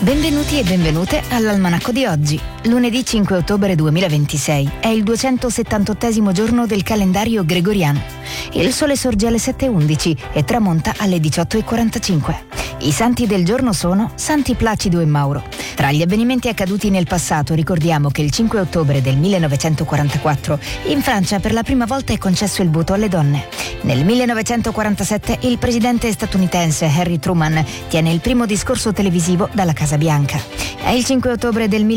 Benvenuti e benvenute all'Almanacco di oggi. Lunedì 5 ottobre 2026 è il 278° giorno del calendario gregoriano. Il sole sorge alle 7:11 e tramonta alle 18:45. I santi del giorno sono Santi Placido e Mauro. Tra gli avvenimenti accaduti nel passato ricordiamo che il 5 ottobre del 1944 in Francia per la prima volta è concesso il voto alle donne. Nel 1947 il presidente statunitense Harry Truman tiene il primo discorso televisivo dalla Casa Bianca. È il 5 ottobre del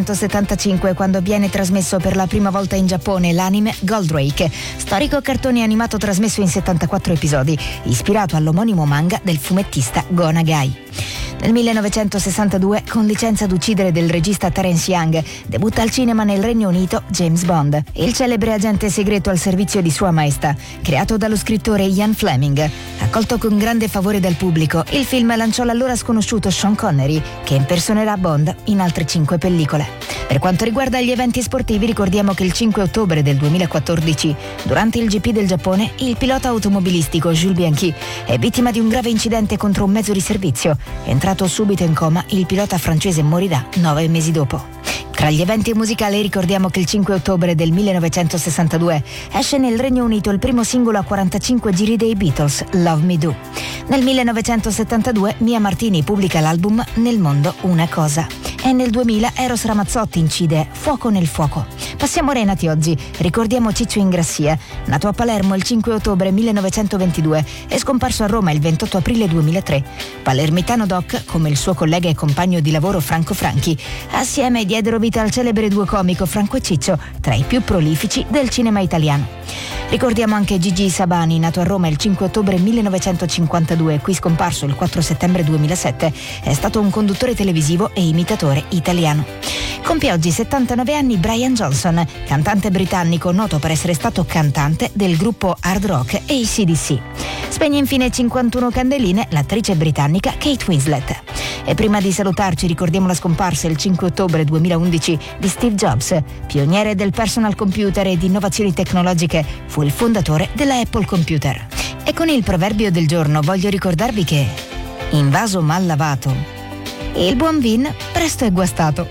1975 quando viene trasmesso per la prima volta in Giappone l'anime Goldrake, storico cartone animato trasmesso in 74 episodi, ispirato all'omonimo manga del fumettista Go Nagai. Nel 1962, con Licenza d'uccidere del regista Terence Young, debutta al cinema nel Regno Unito James Bond, il celebre agente segreto al servizio di Sua Maestà, creato dallo scrittore Ian Fleming. Accolto con grande favore dal pubblico, il film lanciò l'allora sconosciuto Sean Connery, che impersonerà Bond in altre 5 pellicole. Per quanto riguarda gli eventi sportivi, ricordiamo che il 5 ottobre del 2014, durante il GP del Giappone, il pilota automobilistico Jules Bianchi è vittima di un grave incidente contro un mezzo di servizio. Entrato subito in coma, il pilota francese morirà 9 mesi dopo. Tra gli eventi musicali ricordiamo che il 5 ottobre del 1962 esce nel Regno Unito il primo singolo a 45 giri dei Beatles, Love Me Do. Nel 1972 Mia Martini pubblica l'album Nel mondo una cosa. E nel 2000 Eros Ramazzotti incide Fuoco nel fuoco. Passiamo Renati oggi. Ricordiamo Ciccio Ingrassia, nato a Palermo il 5 ottobre 1922 e scomparso a Roma il 28 aprile 2003. Palermitano doc, come il suo collega e compagno di lavoro Franco Franchi, assieme diedero vita al celebre duo comico Franco e Ciccio, tra i più prolifici del cinema italiano. Ricordiamo anche Gigi Sabani, nato a Roma il 5 ottobre 1952, qui scomparso il 4 settembre 2007, è stato un conduttore televisivo e imitatore italiano. Compie oggi 79 anni Brian Johnson, cantante britannico noto per essere stato cantante del gruppo hard rock AC/DC. Spegne infine 51 candeline l'attrice britannica Kate Winslet. E prima di salutarci ricordiamo la scomparsa il 5 ottobre 2011 di Steve Jobs, pioniere del personal computer e di innovazioni tecnologiche, fu il fondatore della Apple Computer. E con il proverbio del giorno voglio ricordarvi che in vaso mal lavato il buon vin presto è guastato.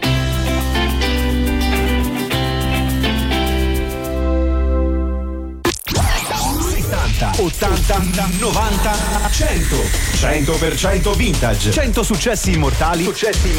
80, 90, 100% vintage, 100 successi immortali